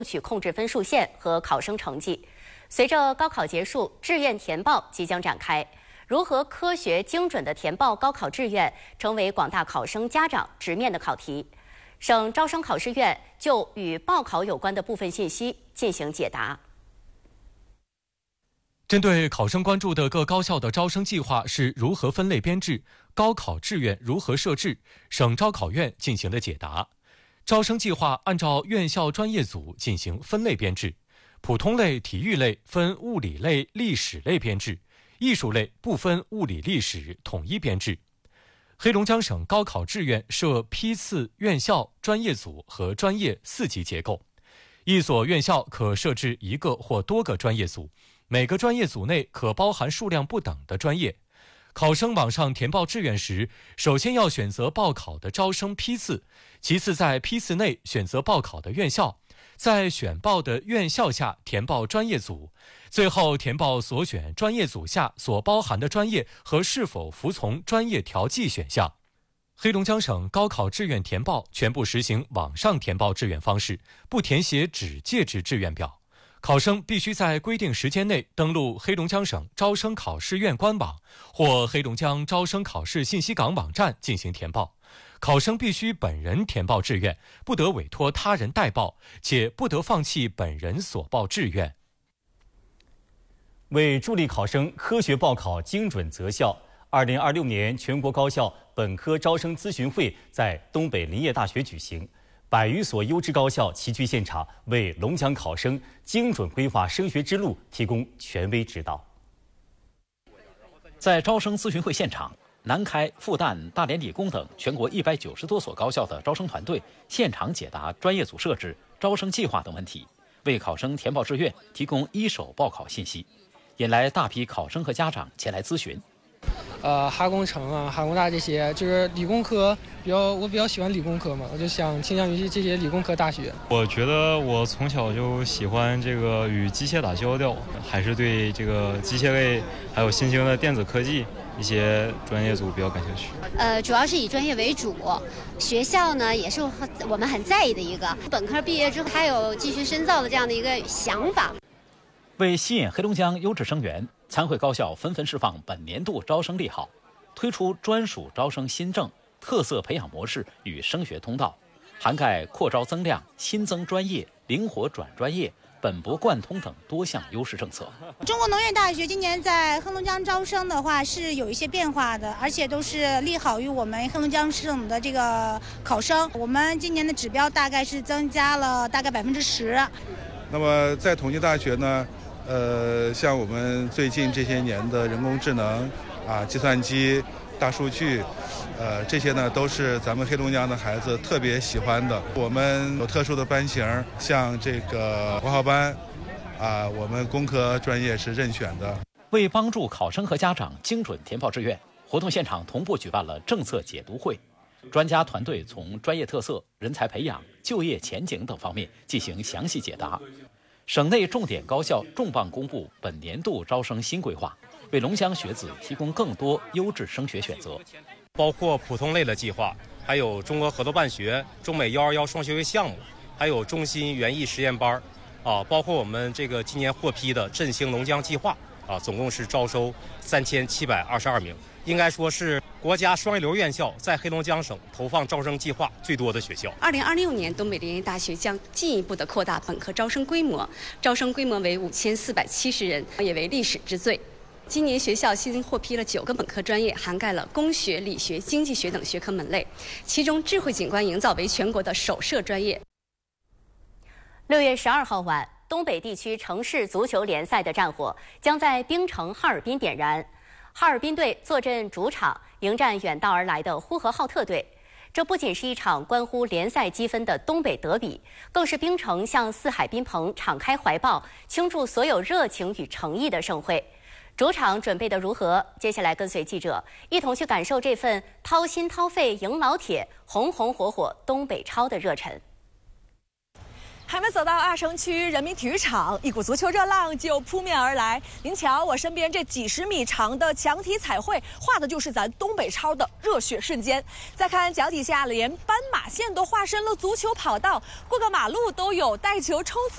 取控制分数线和考生成绩。随着高考结束，志愿填报即将展开。如何科学精准地填报高考志愿，成为广大考生家长直面的考题。省招生考试院就与报考有关的部分信息进行解答。 针对考生关注的各高校的招生计划是如何分类编制，高考志愿如何设置，省招考院进行了解答。招生计划按照院校专业组进行分类编制，普通类、体育类分物理类、历史类编制，艺术类不分物理、历史，统一编制。黑龙江省高考志愿设批次、院校、专业组和专业4级结构，一所院校可设置1个或多个专业组，每个专业组内可包含数量不等的专业。考生网上填报志愿时，首先要选择报考的招生批次，其次在批次内选择报考的院校，在选报的院校下填报专业组，最后填报所选专业组下所包含的专业和是否服从专业调剂选项。黑龙江省高考志愿填报全部实行网上填报志愿方式，不填写纸介质志愿表。考生必须在规定时间内登录黑龙江省招生考试院官网或黑龙江招生考试信息港网站进行填报。考生必须本人填报志愿，不得委托他人代报，且不得放弃本人所报志愿。 为助力考生科学报考、精准择校，2026年全国高校本科招生咨询会在东北林业大学举行。100余所优质高校齐聚现场，为龙江考生精准规划升学之路提供权威指导。 在招生咨询会现场，南开、复旦、大连理工等全国190多所高校的招生团队现场解答专业组设置、招生计划等问题，为考生填报志愿提供一手报考信息，引来大批考生和家长前来咨询。 哈工程啊、哈工大这些，就是理工科我比较喜欢理工科嘛，我就想倾向于这些理工科大学。 我觉得我从小就喜欢这个与机械打交道，还是对这个机械类还有新兴的电子科技一些专业组比较感兴趣。 主要是以专业为主，学校呢也是我们很在意的一个。本科毕业之后还有继续深造的这样的一个想法。 为吸引黑龙江优质生源，参会高校纷纷释放本年度招生利好，推出专属招生新政、特色培养模式与升学通道，涵盖扩招增量、新增专业、灵活转专业、本博贯通等多项优势政策。 中国农业大学今年在黑龙江招生的话是有一些变化的，而且都是利好于我们黑龙江省的这个考生。我们今年的指标大概是增加了大概10%。 那么在统计大学呢，像我们最近这些年的人工智能计算机、大数据，这些呢都是咱们黑龙江的孩子特别喜欢的。我们有特殊的班型，像这个国考班，我们工科专业是任选的。 为帮助考生和家长精准填报志愿，活动现场同步举办了政策解读会，专家团队从专业特色、人才培养、就业前景等方面进行详细解答。省内重点高校重磅公布本年度招生新规划，为龙江学子提供更多优质升学选择， 包括普通类的计划，还有中俄合作办学、中美121双学位项目，还有中新园艺实验班，包括我们这个今年获批的振兴龙江计划，总共是招收3722名，应该说是国家双一流院校在黑龙江省投放招生计划最多的学校。 2026年，东北林业大学将进一步的扩大本科招生规模，招生规模为5470人，也为历史之最。今年学校新获批了9个本科专业，涵盖了工学、理学、经济学等学科门类，其中智慧景观营造为全国的首设专业。6月12号晚，东北地区城市足球联赛的战火将在冰城哈尔滨点燃。哈尔滨队坐镇主场，迎战远道而来的呼和浩特队。这不仅是一场关乎联赛积分的东北德比，更是冰城向四海宾朋敞开怀抱，倾注所有热情与诚意的盛会。主场准备的如何？接下来跟随记者一同去感受这份掏心掏肺赢老铁、红红火火东北超的热忱。 还没走到2城区人民体育场，一股足球热浪就扑面而来。您瞧，我身边这几10米长的墙体彩绘，画的就是咱东北超的热血瞬间。再看脚底下，连斑马线都化身了足球跑道，过个马路都有带球冲刺